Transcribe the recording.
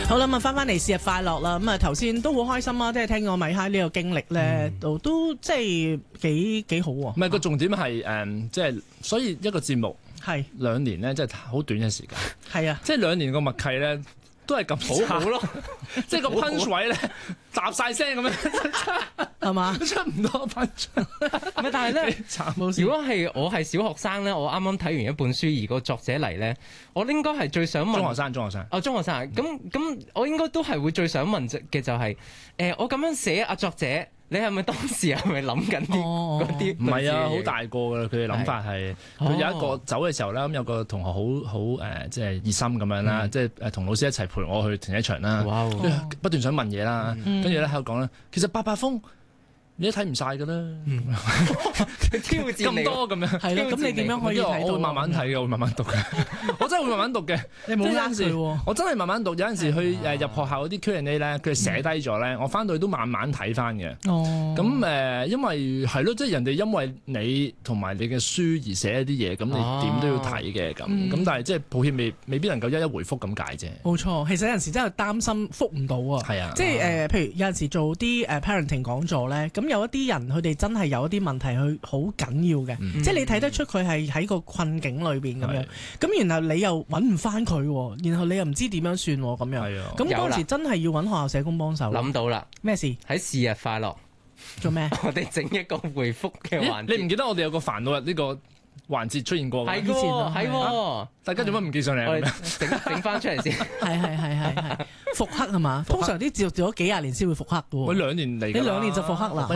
好啦，咁啊翻返嚟是日快樂啦。咁啊頭先都好開心啊，即係聽過米哈呢個經歷咧，都即係幾好喎。 唔係個重點係即係所以一個節目係 2年咧，即係好短嘅時間。 係啊， 即係2年個默契咧，都係咁好咯。即係個 punch 位咧，雜晒聲咁樣， 係嘛？ 出唔到 punch。 唔係，但係咧，如果係我係小學生咧，我啱啱睇完一本書，而個作者嚟咧，我應該係最想問中學生。哦，中學生。咁，我應該都係會最想問嘅就係，我咁樣寫作者。你係咪當時係咪諗緊啲嗰啲？ 唔係啊，好大個㗎啦！佢哋諗法係，佢有一個走嘅時候咧，咁有個同學好即係熱心咁樣啦，即係同老師一齊陪我去停車場啦，不斷想問嘢啦，跟住咧喺度講啦，其實八百封你都睇唔晒㗎啦， 挑戰咁多咁樣， 係咯，咁你點樣可以睇到？ 我會慢慢睇嘅，我會慢慢讀嘅，我真係會慢慢讀嘅。 你冇呃佢喎， 我真係慢慢讀。有陣時去入學校嗰啲 Q&A 咧，佢哋寫低咗咧，我翻到去都慢慢睇翻嘅。 哦， 咁因為係咯，即係人哋因為你同埋你嘅書而寫一啲嘢，咁你點都要睇嘅咁。咁但係即係抱歉，未必能夠一一回覆咁解啫。冇錯，其實有陣時真係擔心覆唔到啊。 係啊， 即係譬如有陣時做啲parenting 講座咧，咁有一啲人佢哋真係有一啲問題，佢好緊要嘅，即係你睇得出佢係喺個困境裏邊咁樣，咁然後你又揾唔翻佢，然後你又唔知點樣算咁樣，咁嗰陣時真係要揾學校社工幫手。 諗到啦， 咩事？ 喺是日快樂做咩？ 我哋整一個回覆嘅環節。 你唔記得我哋有個煩惱呢個環節出現過嘅？ 以前係， 大家做乜唔記上嚟？ 我哋整翻出嚟先。 係復刻係嘛？通常啲節目做咗幾廿年先會復刻嘅喎。 我2年嚟㗎啦， 你2年就復刻啦。